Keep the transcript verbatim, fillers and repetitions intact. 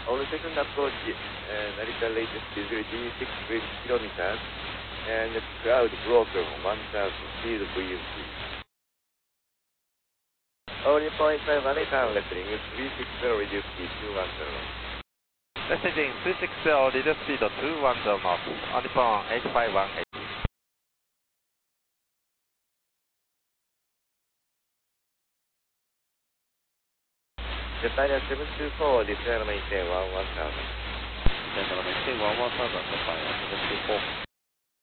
On the second approach, uh, Narita latest speed is six kilometers, and the cloud broken one thousand speed V U C. Only point five American wrestling, three six zero reduced speed two one zero. Messaging three six zero, reduced speed two one zero knots, on the phone eight five one eight. Japan seven two four, descend maintain one one thousand. Descend maintain one one thousand, Japan seven two four.